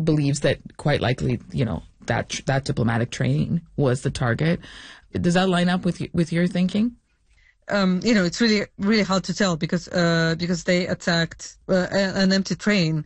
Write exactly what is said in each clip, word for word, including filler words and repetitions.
believes that quite likely, you know, that that diplomatic train was the target. Does that line up with with your thinking? Um, you know, it's really really hard to tell because uh, because they attacked uh, an empty train,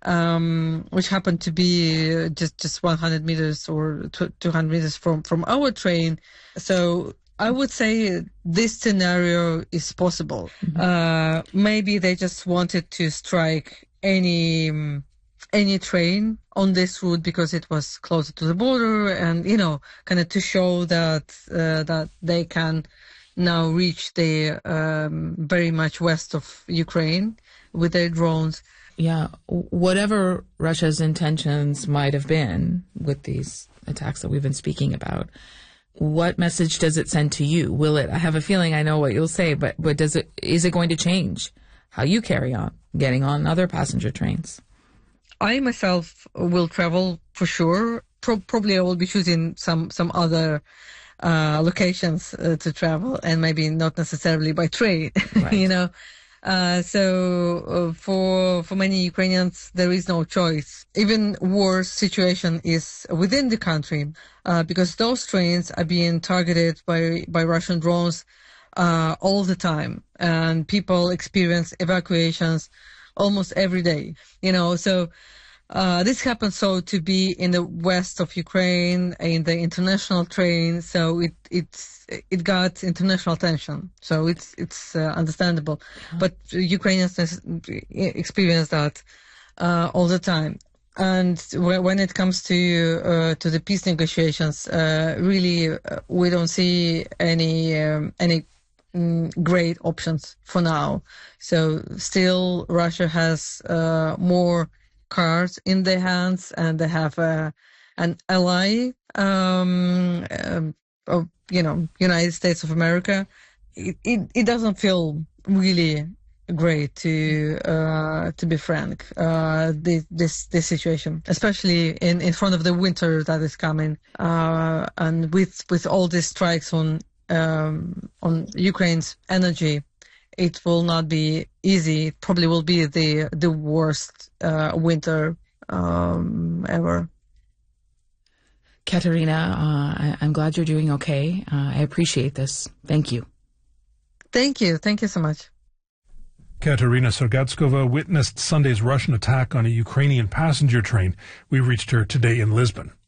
um, which happened to be just just one hundred meters or two hundred meters from from our train. So I would say this scenario is possible. Mm-hmm. Uh, maybe they just wanted to strike any any train on this route because it was closer to the border, and you know, kind of to show that uh, that they can now reach the um, very much west of Ukraine with their drones. Yeah, whatever Russia's intentions might have been with these attacks that we've been speaking about, what message does it send to you? Will it, I have a feeling I know what you'll say, but, but does it, is it going to change how you carry on getting on other passenger trains? I myself will travel for sure. Pro- probably I will be choosing some, some other uh, locations uh, to travel, and maybe not necessarily by train, right. you know. Uh, so uh, for for many Ukrainians, there is no choice. Even worse situation is within the country, uh, because those trains are being targeted by by Russian drones uh, all the time, and people experience evacuations almost every day. You know, so uh, this happens so to be in the west of Ukraine in the international train. So it it's. It got international attention, so it's it's uh, understandable. Yeah. But Ukrainians experience that uh, all the time. And w- when it comes to uh, to the peace negotiations, uh, really uh, we don't see any um, any mm, great options for now. So still, Russia has uh, more cards in their hands, and they have uh, an ally. Um, um, of, you know, United States of America. It, it, it doesn't feel really great to uh, to be frank. Uh, this this this situation, especially in, in front of the winter that is coming, uh, and with with all these strikes on um, on Ukraine's energy, it will not be easy. It probably will be the the worst uh, winter um, ever. Katerina, uh, I, I'm glad you're doing okay. Uh, I appreciate this. Thank you. Thank you. Thank you so much. Katerina Sergatskova witnessed Sunday's Russian attack on a Ukrainian passenger train. We reached her today in Lisbon.